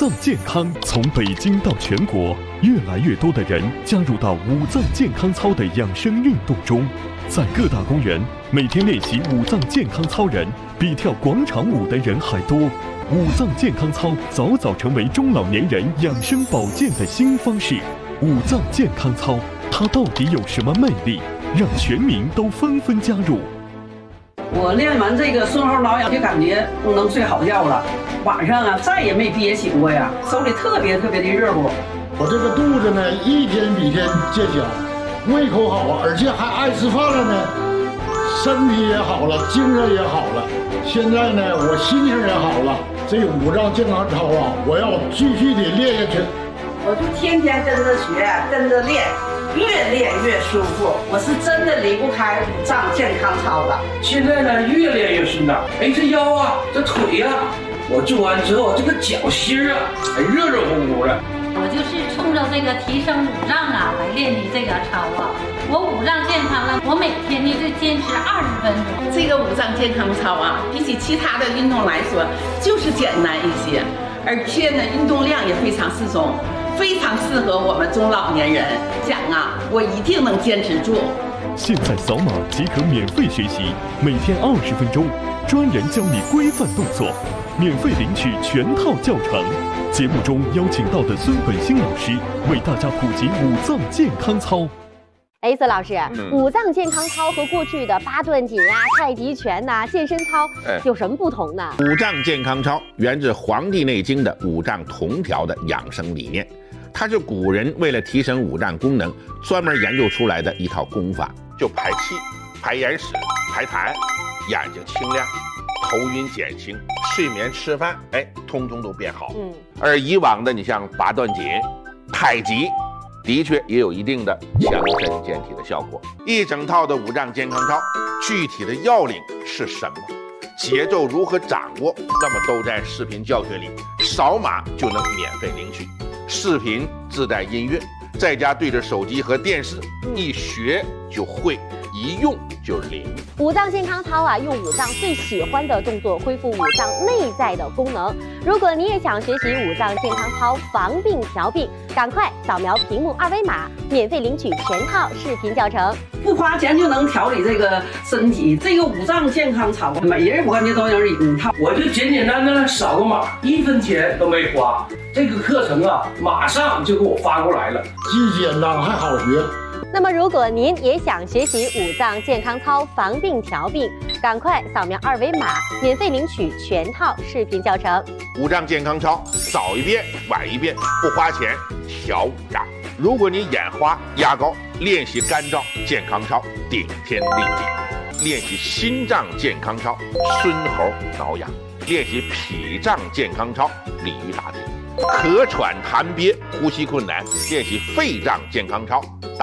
脏健康从北京到全国，越来越多的人加入到五脏健康操的养生运动中。在各大公园，每天练习五脏健康操人比跳广场舞的人还多。五脏健康操早早成为中老年人养生保健的新方式。五脏健康操，它到底有什么魅力，让全民都纷纷加入？ 我练完这个顺后挠痒，就感觉能睡好觉了。晚上啊，再也没憋醒过呀，手里特别的热乎。 我这个肚子呢，一天比一天见小，胃口好啊，而且还爱吃饭了呢，身体也好了，精神也好了。现在呢，我心情也好了。这个五脏健康操啊，我要继续的练下去。 我就天天跟着学，跟着练，越练越舒服。我是真的离不开五脏健康操的。 现在呢，越练越顺当。哎，这腰啊，这腿啊，我做完之后，这个脚心啊，还热热乎乎的。 我就是冲着这个提升五脏啊来练的这个操啊。我五脏健康了，我每天呢就坚持20分钟。 这个五脏健康操啊，比起其他的运动来说，就是简单一些，而且呢，运动量也非常适中。非常适合我们中老年人，讲啊，我一定能坚持住。 现在扫码即可免费学习，每天20分钟，专人教你规范动作，免费领取全套教程。节目中邀请到的孙本兴老师为大家普及五脏健康操。 孙老师，五脏健康操和过去的八段锦啊、太极拳呐、健身操有什么不同呢？ 五脏健康操源自《黄帝内经》的五脏同调的养生理念。它是古人为了提升五脏功能，专门研究出来的一套功法，就排气、排眼屎、排痰，眼睛清亮，头晕减轻，睡眠吃饭，通通都变好。而以往的你像八段锦、太极，的确也有一定的强身健体的效果。一整套的五脏健康操，具体的要领是什么？节奏如何掌握？那么都在视频教学里，扫码就能免费领取。视频自带音乐，在家对着手机和电视，一学就会，一用就灵。 五脏健康操啊，用五脏最喜欢的动作恢复五脏内在的功能。如果你也想学习五脏健康操防病调病，赶快扫描屏幕2维码，免费领取全套视频教程。 不花钱就能调理这个身体，这个五脏健康操，每人我感觉都有一套。 我就简简单单扫个码，1分钱都没花。这个课程啊，马上就给我发过来了， 既简单还好学。 那么，如果您也想学习五脏健康操防病调病，赶快扫描2维码，免费领取全套视频教程。 五脏健康操，早一遍晚一遍，不花钱调五脏。如果你眼花压高，练习肝脏健康操，顶天立地；练习心脏健康操，孙猴挠痒；练习脾脏健康操，鲤鱼打挺；咳喘痰憋呼吸困难，练习肺脏健康操。